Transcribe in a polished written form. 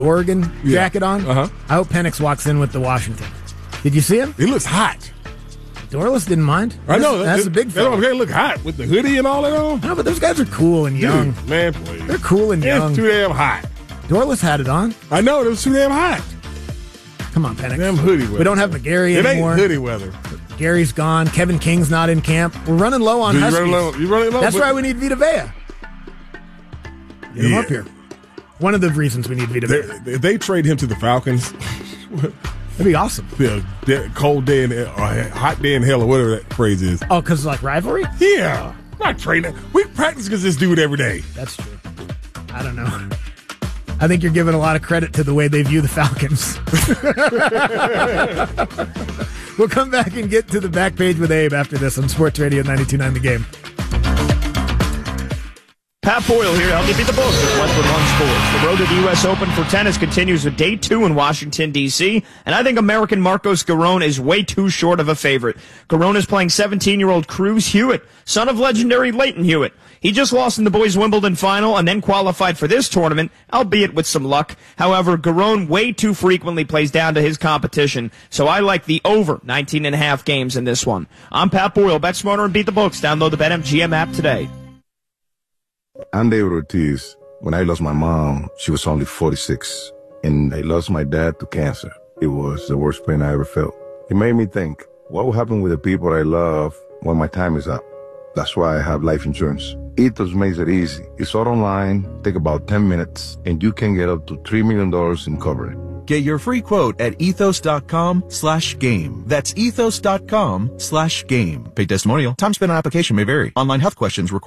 Oregon jacket on. Uh-huh. I hope Penix walks in with the Washington. Did you see him? He looks hot. Dorless didn't mind. I know. That's a big fella. They look hot with the hoodie and all that on. No, but those guys are cool and young. Dude, man, please. They're cool and young. It's too damn hot. Dorless had it on. I know. It was too damn hot. Come on, Penix. Damn hoodie weather. We don't have McGarry it anymore. It ain't hoodie weather. Gary's gone. Kevin King's not in camp. We're running low on Huskies. You running low. That's why we need Vita Vea. Get him up here. One of the reasons we need Vita Vea. If they trade him to the Falcons, that'd be awesome. Cold day in hot day in hell or whatever that phrase is. Oh, because like rivalry? Yeah. Not trading. We practice against this dude every day. That's true. I don't know. I think you're giving a lot of credit to the way they view the Falcons. We'll come back and get to the back page with Abe after this on Sports Radio 92.9 The Game. Pat Boyle here to help you beat the books with Westwood One Sports. The road to the U.S. Open for tennis continues with day 2 in Washington, D.C., and I think American Marcos Giron is way too short of a favorite. Giron is playing 17-year-old Cruz Hewitt, son of legendary Leighton Hewitt. He just lost in the boys' Wimbledon final and then qualified for this tournament, albeit with some luck. However, Giron way too frequently plays down to his competition, so I like the over 19.5 games in this one. I'm Pat Boyle. Bet smarter and beat the books. Download the BetMGM app today. I'm David Ortiz. When I lost my mom, she was only 46, and I lost my dad to cancer. It was the worst pain I ever felt. It made me think, what will happen with the people I love when my time is up? That's why I have life insurance. Ethos makes it easy. It's all online, take about 10 minutes, and you can get up to $3 million in coverage. Get your free quote at ethos.com/game. That's ethos.com/game. Paid testimonial. Time spent on application may vary. Online health questions require